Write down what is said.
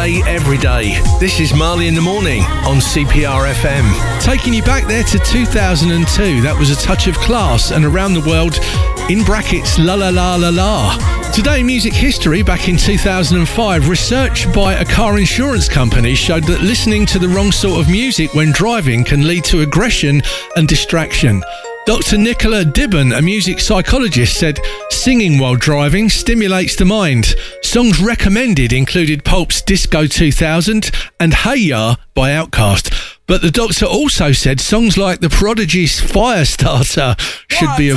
day, every day. This is Marley in the Morning on CPR FM. Taking you back there to 2002. That was A Touch of Class and Around the World in brackets La La La La La. Today, music history. Back in 2005, research by a car insurance company showed that listening to the wrong sort of music when driving can lead to aggression and distraction. Dr. Nicola Dibben, a music psychologist, said singing while driving stimulates the mind. Songs recommended included Pulp's Disco 2000 and Hey Ya by Outkast. But the doctor also said songs like The Prodigy's Firestarter should be avoided.